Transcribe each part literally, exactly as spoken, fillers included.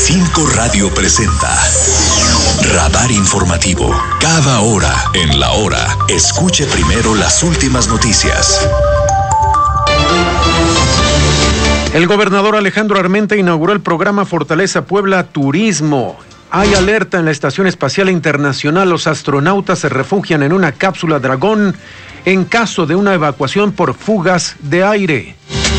Cinco Radio presenta Radar Informativo. Cada hora en la hora, escuche primero las últimas noticias. El gobernador Alejandro Armenta inauguró el programa Fortaleza Puebla Turismo. Hay alerta en la Estación Espacial Internacional. Los astronautas se refugian en una cápsula Dragón en caso de una evacuación por fugas de aire.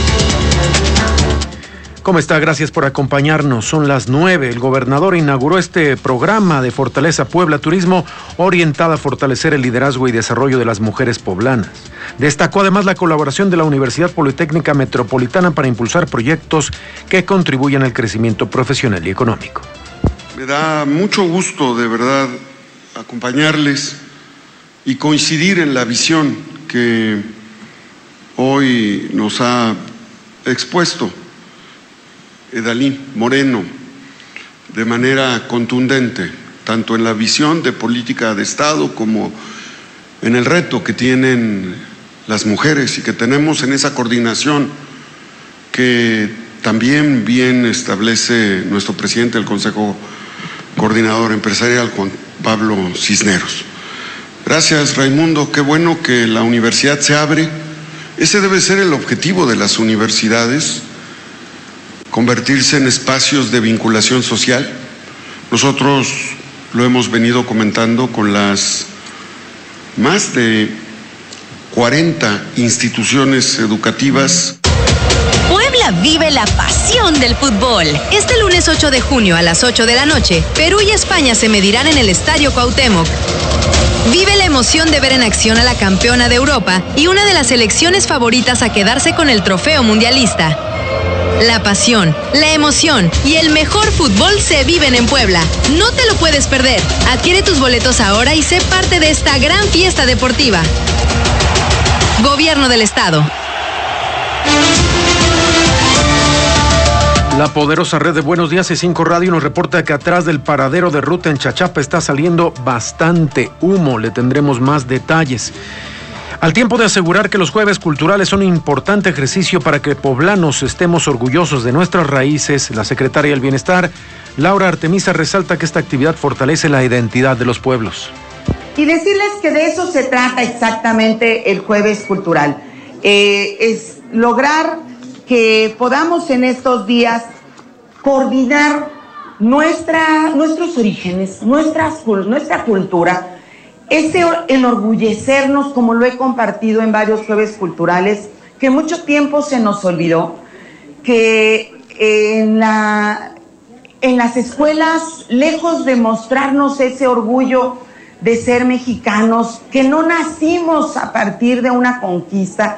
¿Cómo está? Gracias por acompañarnos. Son las nueve. El gobernador inauguró este programa de Fortaleza Puebla Turismo orientada a fortalecer el liderazgo y desarrollo de las mujeres poblanas. Destacó además la colaboración de la Universidad Politécnica Metropolitana para impulsar proyectos que contribuyan al crecimiento profesional y económico. Me da mucho gusto, de verdad, acompañarles y coincidir en la visión que hoy nos ha expuesto Edalín Moreno de manera contundente, tanto en la visión de política de Estado como en el reto que tienen las mujeres y que tenemos en esa coordinación que también bien establece nuestro presidente del Consejo Coordinador Empresarial, Juan Pablo Cisneros. Gracias, Raimundo. Qué bueno que la universidad se abre. Ese debe ser el objetivo de las universidades, convertirse en espacios de vinculación social. Nosotros lo hemos venido comentando con las más de cuarenta instituciones educativas. Puebla vive la pasión del fútbol. Este lunes ocho de junio a las ocho de la noche, Perú y España se medirán en el Estadio Cuauhtémoc. Vive la emoción de ver en acción a la campeona de Europa y una de las selecciones favoritas a quedarse con el trofeo mundialista. La pasión, la emoción y el mejor fútbol se viven en Puebla. No te lo puedes perder. Adquiere tus boletos ahora y sé parte de esta gran fiesta deportiva. Gobierno del Estado. La poderosa red de Buenos Días y Cinco Radio nos reporta que atrás del paradero de ruta en Chachapa está saliendo bastante humo. Le tendremos más detalles. Al tiempo de asegurar que los jueves culturales son un importante ejercicio para que poblanos estemos orgullosos de nuestras raíces, la secretaria del Bienestar, Laura Artemisa, resalta que esta actividad fortalece la identidad de los pueblos. Y decirles que de eso se trata exactamente el jueves cultural. Eh, es lograr que podamos en estos días coordinar nuestra, nuestros orígenes, nuestras, nuestra cultura, ese enorgullecernos, como lo he compartido en varios jueves culturales, que mucho tiempo se nos olvidó, que en, la, en las escuelas, lejos de mostrarnos ese orgullo de ser mexicanos, que no nacimos a partir de una conquista.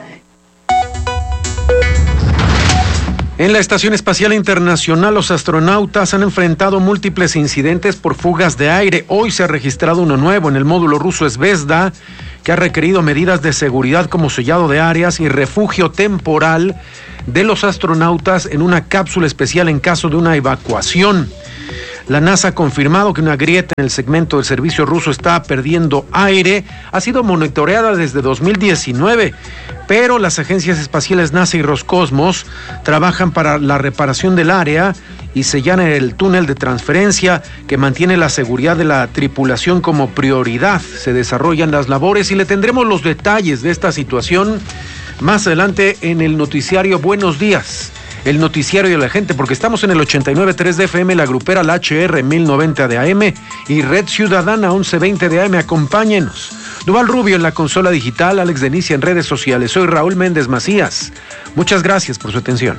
En la Estación Espacial Internacional, los astronautas han enfrentado múltiples incidentes por fugas de aire. Hoy se ha registrado uno nuevo en el módulo ruso Zvezda, que ha requerido medidas de seguridad como sellado de áreas y refugio temporal de los astronautas en una cápsula especial en caso de una evacuación. La NASA ha confirmado que una grieta en el segmento del servicio ruso está perdiendo aire. Ha sido monitoreada desde dos mil diecinueve, pero las agencias espaciales NASA y Roscosmos trabajan para la reparación del área y sellan el túnel de transferencia que mantiene la seguridad de la tripulación como prioridad. Se desarrollan las labores y le tendremos los detalles de esta situación más adelante en el noticiario Buenos Días, el noticiario de la gente, porque estamos en el ochenta y nueve punto tres de F M, la grupera, la H R mil noventa de A M y Red Ciudadana once veinte de A M. Acompáñenos. Duval Rubio en la consola digital, Alex Denicia en redes sociales. Soy Raúl Méndez Macías. Muchas gracias por su atención.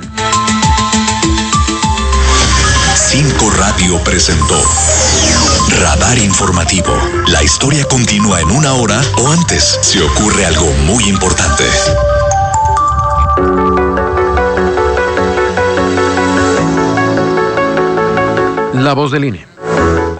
Cinco Radio presentó Radar Informativo. La historia continúa en una hora o antes si ocurre algo muy importante. La voz del I N E.